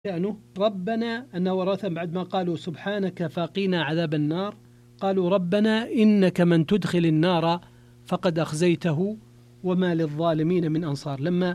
شأنه ربنا أن ورثا بعد ما قالوا سبحانك فقنا عذاب النار، قالوا ربنا إنك من تدخل النار فقد أخزيته وما للظالمين من أنصار.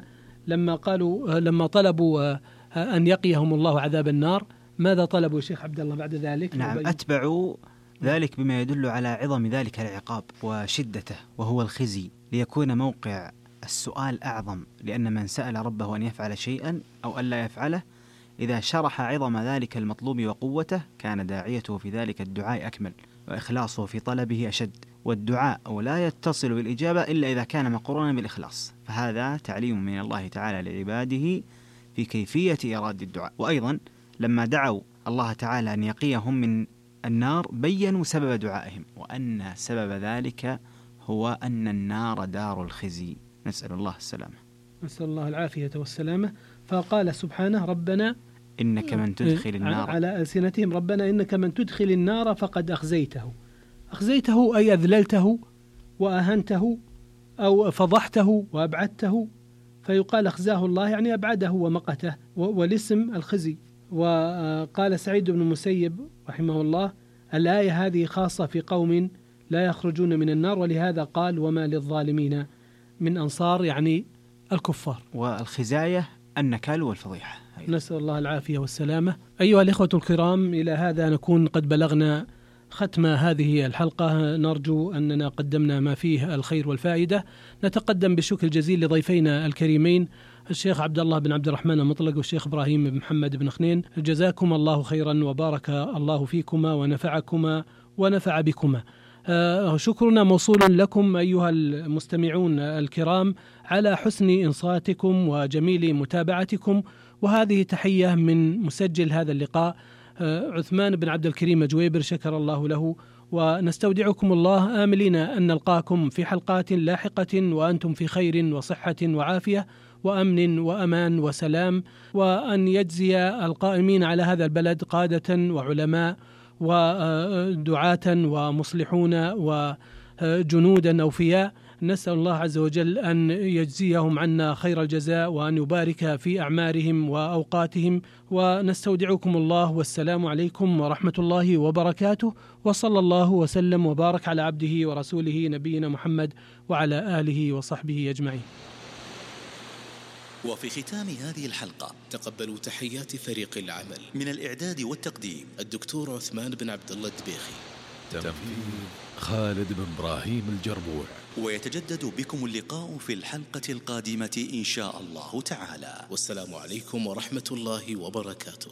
لما طلبوا أن يقيهم الله عذاب النار، ماذا طلبوا شيخ عبد الله بعد ذلك؟ نعم، أتبعوا ذلك بما يدل على عظم ذلك العقاب وشدته، وهو الخزي، ليكون موقع السؤال أعظم، لأن من سأل ربه أن يفعل شيئا أو ألا يفعله إذا شرح عظم ذلك المطلوب وقوته كان داعيته في ذلك الدعاء أكمل، وإخلاصه في طلبه أشد، والدعاء لا يتصل بالإجابة إلا إذا كان مقرونا بالإخلاص، فهذا تعليم من الله تعالى لعباده في كيفية إرادة الدعاء. وأيضا لما دعوا الله تعالى أن يقيهم من النار بيّنوا سبب دعائهم، وأن سبب ذلك هو أن النار دار الخزي، نسأل الله السلامة. نسأل الله العافية والسلامة. فقال سبحانه ربنا إنك من تدخل النار، على ألسنتهم ربنا إنك من تدخل النار فقد أخزيته أي أذللته وأهنته أو فضحته وأبعدته، فيقال أخزاه الله يعني أبعده ومقته، والاسم الخزي. وقال سعيد بن المسيب رحمه الله الآية هذه خاصة في قوم لا يخرجون من النار، ولهذا قال وما للظالمين من أنصار، يعني الكفار. والخزاية النكال والفضيحة. نسأل الله العافية والسلامة. أيها الإخوة الكرام، إلى هذا نكون قد بلغنا ختم هذه الحلقة، نرجو أننا قدمنا ما فيه الخير والفائدة. نتقدم بالشكر الجزيل لضيفينا الكريمين الشيخ عبد الله بن عبد الرحمن المطلق والشيخ إبراهيم بن محمد بن خنين، جزاكم الله خيرا وبارك الله فيكما ونفعكما ونفع بكما. شكرنا موصول لكم أيها المستمعون الكرام على حسن إنصاتكم وجميل متابعتكم، وهذه تحية من مسجل هذا اللقاء عثمان بن عبد الكريم جويبر، شكر الله له. ونستودعكم الله آملين أن نلقاكم في حلقات لاحقة وأنتم في خير وصحة وعافية وأمن وأمان وسلام، وأن يجزي القائمين على هذا البلد قادة وعلماء ودعاة ومصلحون وجنودا أوفياء. نسأل الله عز وجل أن يجزيهم عنا خير الجزاء وأن يبارك في أعمارهم وأوقاتهم، ونستودعكم الله، والسلام عليكم ورحمة الله وبركاته، وصلى الله وسلم وبارك على عبده ورسوله نبينا محمد وعلى آله وصحبه أجمعين. وفي ختام هذه الحلقة تقبلوا تحيات فريق العمل، من الإعداد والتقديم الدكتور عثمان بن عبد الله الدبيخي، تنفيذ خالد بن إبراهيم الجربوع. ويتجدد بكم اللقاء في الحلقة القادمة إن شاء الله تعالى، والسلام عليكم ورحمة الله وبركاته.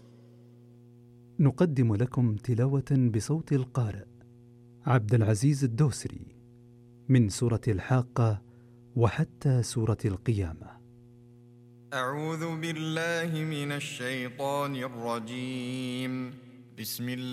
نقدم لكم تلاوة بصوت القارئ عبد العزيز الدوسري من سورة الحاقة وحتى سورة القيامة. أعوذ بالله من الشيطان الرجيم. بسم الله